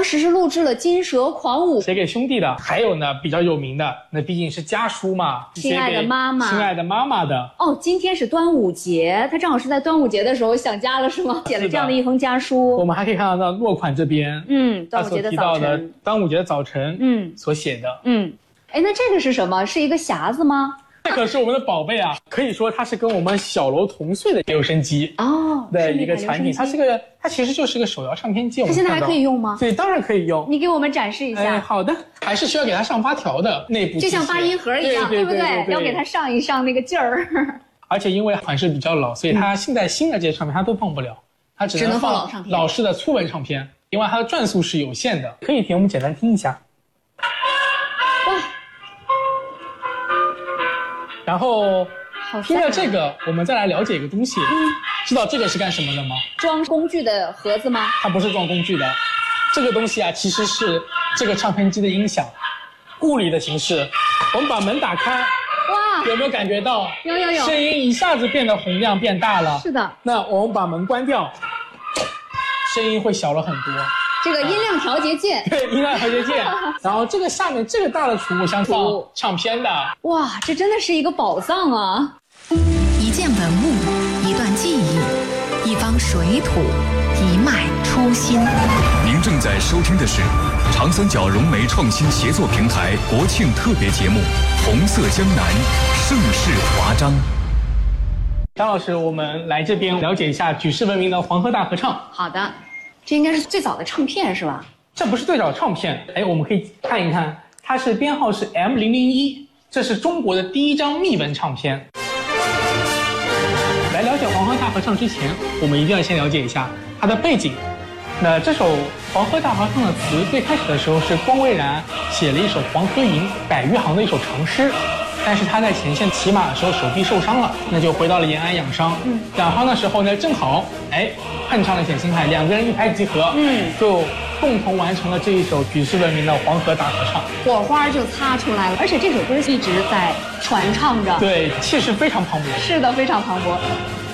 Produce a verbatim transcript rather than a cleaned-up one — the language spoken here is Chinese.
时是录制了《金蛇狂舞》， 写给兄弟的。还有呢，比较有名的，那毕竟是家书嘛， 亲爱的妈妈， 亲爱的妈妈的。 哦，今天是端午节，他正好是在端午节的时候想家了，是吗？写了这样的一封家书。 我们还可以看到落款这边， 嗯，端午节的早晨， 端午节的早晨，嗯，所写的， 嗯，哎，那这个是什么？是一个匣子吗？ 这可是我们的宝贝啊，可以说它是跟我们小楼同岁的留声机哦的一个产品，它是个，它其实就是个手摇唱片机。 它现在还可以用吗？ 对，当然可以用。 你给我们展示一下。 哎，好的，还是需要给它上发条的内部， 就像发音盒一样，对不对？要给它上一上那个劲儿。而且因为款式比较老，所以它现在新的这些唱片它都放不了，它只能放老唱片，老式的粗文唱片。另外它的转速是有限的，可以听，我们简单听一下。然后听了这个，我们再来了解一个东西。嗯，知道这个是干什么的吗？ 装工具的盒子吗？ 它不是装工具的，这个东西啊，其实是这个唱片机的音响，物理的形式。我们把门打开，哇，有没有感觉到？ 有有有， 声音一下子变得洪亮变大了。 是的。 那我们把门关掉，声音会小了很多。 这个音量调节键， 对，音量调节键。然后这个下面这个大的储物箱放唱片的。 哇，这真的是一个宝藏啊！ 一件文物，一段记忆，一方水土，一脉初心。 您正在收听的是长三角融媒创新协作平台国庆特别节目《红色江南，盛世华章》。 张老师，我们来这边了解一下举世闻名的黄河大合唱。 好的。这应该是最早的唱片是吧？ 这不是最早的唱片，哎，我们可以看一看，它是编号是 M 零零一，这是中国的第一张密文唱片。来了解黄河大合唱之前，我们一定要先了解一下它的背景。那这首黄河大合唱的词最开始的时候是光威然写了一首《黄河吟》百余行的一首长诗。但是他在前线骑马的时候手臂受伤了，那就回到了延安养伤。嗯，养伤的时候呢，正好哎碰上了冼星海，两个人一拍即合，嗯，就共同完成了这一首举世闻名的《黄河大合唱》， 火花就擦出来了。而且这首歌一直在传唱着， 对，气势非常磅礴。 是的，非常磅礴。